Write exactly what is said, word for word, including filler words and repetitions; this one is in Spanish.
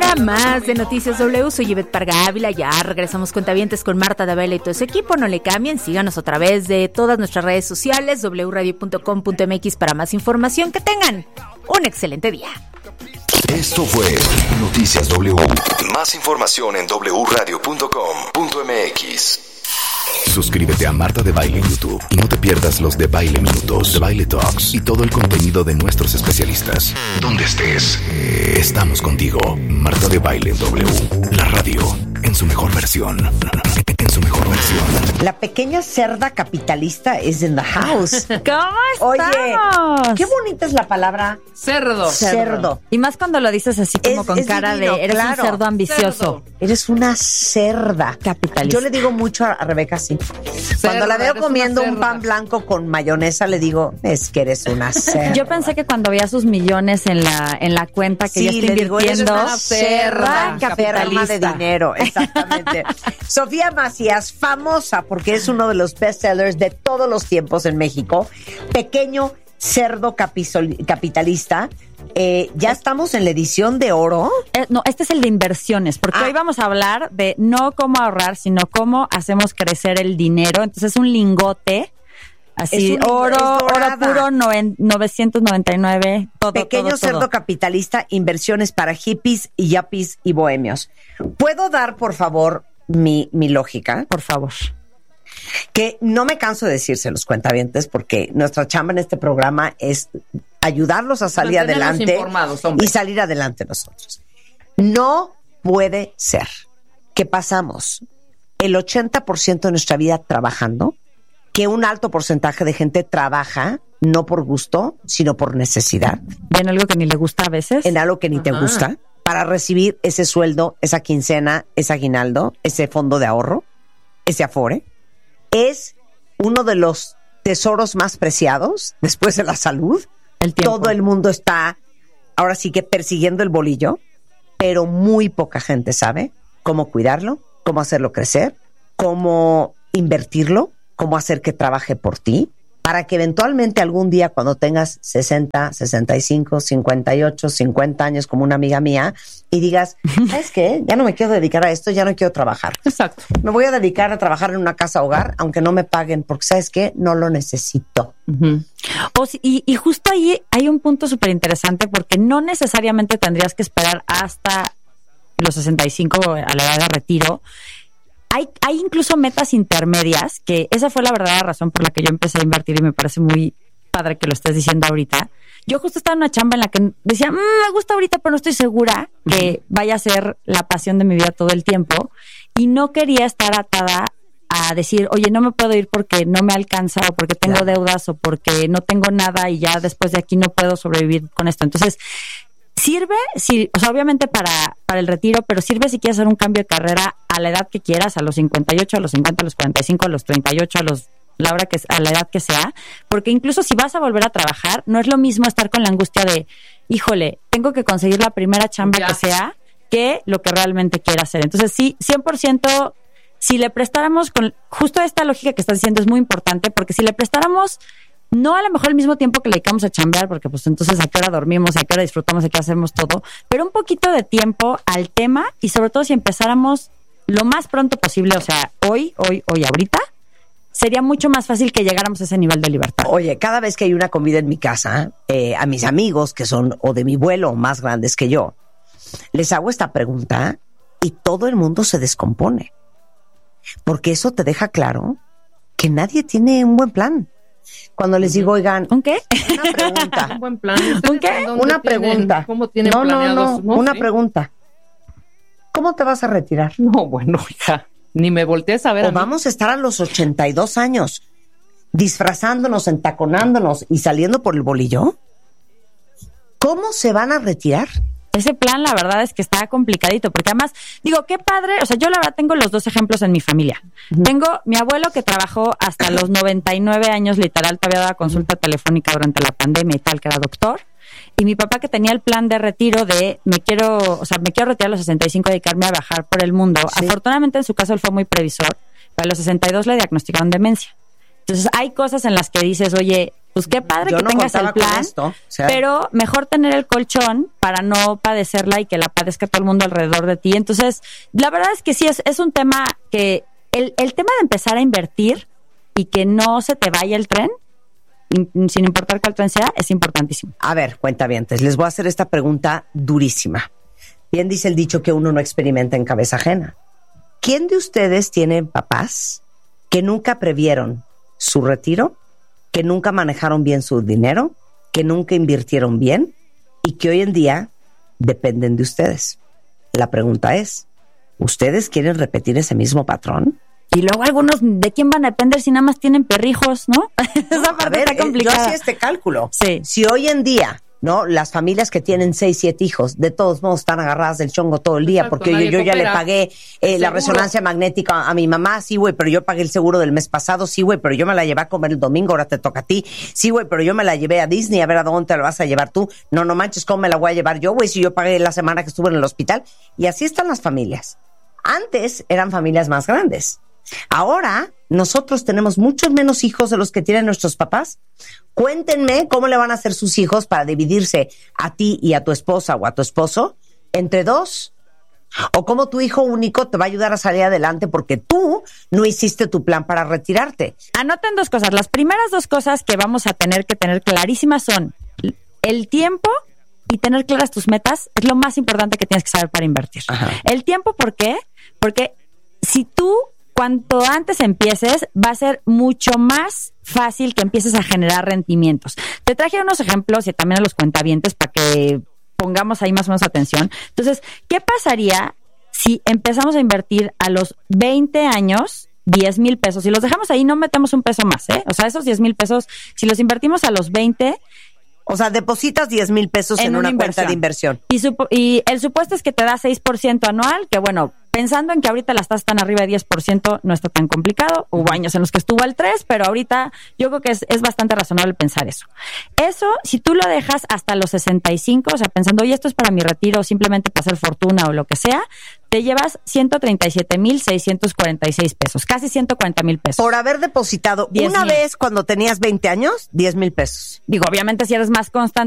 hora más de Noticias W. Soy Ivette Parga Ávila. Ya regresamos cuentavientes con Marta de Baile y todo su equipo. No le cambien, síganos a través de todas nuestras redes sociales, doble u radio punto com punto m x para más información. Que tengan un excelente día. Esto fue Noticias W. Más información en doble u radio punto com punto m x. Suscríbete a Marta de Baile en YouTube y no te pierdas los de Baile Minutos, de Baile Talks y todo el contenido de nuestros especialistas. Donde estés, estamos contigo. Marta de Baile en W, la radio en su mejor versión. En su mejor versión. La pequeña cerda capitalista is in the house. ¿Cómo Oye, estamos? qué bonita es la palabra Cerdo. cerdo. Y más cuando lo dices así como Es- con es cara divino, de eres claro. un cerdo ambicioso. Cerdo. Eres una cerda Capitalista. Yo le digo mucho a Rebeca así. Cuando la veo eres comiendo una un pan cerda. blanco con mayonesa, le digo, es que eres una cerda. Yo pensé que cuando veía sus millones en la en la cuenta que Sí, ya está le digo, eres invirtiendo, una cerda capitalista de dinero, exactamente. Sofía Macías, famosa porque es uno de los bestsellers de todos los tiempos en México. Pequeño cerdo capisol- capitalista. Eh, ya estamos en la edición de oro. Eh, no, este es el de inversiones, porque Ah. hoy vamos a hablar de no cómo ahorrar, sino cómo hacemos crecer el dinero. Entonces es un lingote, así, Es un- oro, es oro dorada. puro, noven- novecientos noventa y nueve, todo, Pequeño todo, cerdo todo. capitalista, inversiones para hippies y yuppies y bohemios. ¿Puedo dar, por favor, mi, mi lógica? Por favor. Que no me canso de decírselos, cuentavientes, porque nuestra chamba en este programa es ayudarlos a salir Mantenerlos adelante informados, hombre. y salir adelante nosotros. No puede ser que pasamos el ochenta por ciento de nuestra vida trabajando, que un alto porcentaje de gente trabaja no por gusto, sino por necesidad, ¿Ven algo que ni le gusta a veces? en algo que ni te Ajá. gusta, para recibir ese sueldo, esa quincena, ese aguinaldo, ese fondo de ahorro, ese afore. Es uno de los tesoros más preciados después de la salud. El tiempo. Todo el mundo está ahora sí que persiguiendo el bolillo, pero muy poca gente sabe cómo cuidarlo, cómo hacerlo crecer, cómo invertirlo, cómo hacer que trabaje por ti, para que eventualmente algún día cuando tengas sesenta, sesenta y cinco, cincuenta y ocho, cincuenta años como una amiga mía y digas, ¿sabes qué? Ya no me quiero dedicar a esto, ya no quiero trabajar. Exacto. Me voy a dedicar a trabajar en una casa hogar, aunque no me paguen, porque ¿sabes qué? No lo necesito. Ujú. O si- y, y justo ahí hay un punto súper interesante porque no necesariamente tendrías que esperar hasta los sesenta y cinco a la edad de retiro. Hay, hay incluso metas intermedias, que esa fue la verdadera razón por la que yo empecé a invertir y me parece muy padre que lo estés diciendo ahorita. Yo justo estaba en una chamba en la que decía, "Mm, me gusta ahorita, pero no estoy segura que vaya a ser la pasión de mi vida todo el tiempo. Y no quería estar atada a decir, oye, no me puedo ir porque no me alcanza o porque tengo Claro. deudas o porque no tengo nada y ya después de aquí no puedo sobrevivir con esto. Entonces, sirve, sí, o sea, obviamente para, para el retiro, pero sirve si quieres hacer un cambio de carrera a la edad que quieras, a los cincuenta y ocho, a los cincuenta, a los cuarenta y cinco, a los treinta y ocho, a los la hora que a la edad que sea, porque incluso si vas a volver a trabajar, no es lo mismo estar con la angustia de, híjole, tengo que conseguir la primera chamba Ya. que sea, que lo que realmente quiera hacer. Entonces, sí, cien por ciento, si le prestáramos con justo esta lógica que estás diciendo es muy importante, porque si le prestáramos no a lo mejor el mismo tiempo que le dedicamos a chambear, porque pues entonces a qué hora dormimos, a qué hora disfrutamos, a qué hacemos todo, pero un poquito de tiempo al tema y sobre todo si empezáramos lo más pronto posible, o sea, hoy, hoy, hoy, ahorita, sería mucho más fácil que llegáramos a ese nivel de libertad. Oye, cada vez que hay una comida en mi casa, eh, a mis amigos que son o de mi vuelo o más grandes que yo, les hago esta pregunta y todo el mundo se descompone. Porque eso te deja claro que nadie tiene un buen plan. Cuando les digo, oigan, ¿Un qué? una pregunta, Un buen plan. ¿Un qué? ¿Dónde una tienen- pregunta. ¿Cómo tienen no, no, planeados? no, una Sí. pregunta. ¿Cómo te vas a retirar? No, bueno, hija, ni me voltees a ver a O mí. vamos a estar a los ochenta y dos años disfrazándonos, entaconándonos y saliendo por el bolillo. ¿Cómo se van a retirar? Ese plan, la verdad es que está complicadito, porque además, digo, qué padre, o sea, yo la verdad tengo los dos ejemplos en mi familia. Uh-huh. Tengo mi abuelo que trabajó hasta los noventa y nueve años, literal, todavía daba consulta telefónica durante la pandemia y tal, que era doctor. Y mi papá que tenía el plan de retiro de, me quiero, o sea, me quiero retirar a los sesenta y cinco y dedicarme a viajar por el mundo. Sí. Afortunadamente en su caso él fue muy previsor, pero a los sesenta y dos le diagnosticaron demencia. Entonces hay cosas en las que dices, oye, pues qué padre Yo que no tengas el contaba con plan, esto, o sea. pero mejor tener el colchón para no padecerla y que la padezca todo el mundo alrededor de ti. Entonces, la verdad es que sí, es, es un tema que, el, el tema de empezar a invertir y que no se te vaya el tren, in, sin importar cuál tren sea, es importantísimo. A ver, cuentavientes, les voy a hacer esta pregunta durísima. Bien dice el dicho que uno no experimenta en cabeza ajena. ¿Quién de ustedes tiene papás que nunca previeron su retiro, que nunca manejaron bien su dinero, que nunca invirtieron bien y que hoy en día dependen de ustedes? La pregunta es, ¿ustedes quieren repetir ese mismo patrón? Y luego algunos, ¿de quién van a depender si nada más tienen perrijos, no? No, Esa a parte ver, está complicada. yo hacía este cálculo. Sí. Si hoy en día, ¿no? Las familias que tienen seis, siete hijos, de todos modos están agarradas del chongo todo el día, Exacto, porque yo, nadie yo ya le coopera. pagué eh, la Seguro. resonancia magnética a mi mamá, sí, güey, pero yo pagué el seguro del mes pasado, sí, güey, pero yo me la llevé a comer el domingo, ahora te toca a ti, sí, güey, pero yo me la llevé a Disney, a ver a dónde te la vas a llevar tú, no, no manches, ¿cómo me la voy a llevar yo, güey, si yo pagué la semana que estuve en el hospital? Y así están las familias. Antes eran familias más grandes. Ahora, nosotros tenemos muchos menos hijos de los que tienen nuestros papás. Cuéntenme cómo le van a hacer sus hijos para dividirse a ti y a tu esposa o a tu esposo entre dos. O cómo tu hijo único te va a ayudar a salir adelante porque tú no hiciste tu plan para retirarte. Anoten dos cosas. Las primeras dos cosas que vamos a tener que tener clarísimas son el tiempo y tener claras tus metas. Es lo más importante que tienes que saber para invertir. Ajá. El tiempo, ¿por qué? Porque si tú, cuanto antes empieces, va a ser mucho más fácil que empieces a generar rendimientos. Te traje unos ejemplos y también a los cuentavientes para que pongamos ahí más o menos atención. Entonces, ¿qué pasaría si empezamos a invertir a los veinte años diez mil pesos? Si los dejamos ahí, no metemos un peso más, ¿eh? O sea, esos diez mil pesos, si los invertimos a los veinte... O sea, depositas diez mil pesos en, en una, una cuenta de inversión. Y, supo- y el supuesto es que te da seis por ciento anual, que bueno, pensando en que ahorita las tasas están arriba de diez por ciento, no está tan complicado. Hubo años en los que estuvo al tres por ciento, pero ahorita yo creo que es, es bastante razonable pensar eso. Eso, si tú lo dejas hasta los sesenta y cinco, o sea, pensando, oye, esto es para mi retiro, o simplemente para hacer fortuna o lo que sea, te llevas ciento treinta y siete mil seiscientos cuarenta y seis pesos, casi ciento cuarenta mil pesos. Por haber depositado diez una mil. vez cuando tenías veinte años, diez mil pesos. Digo, obviamente si eres más constante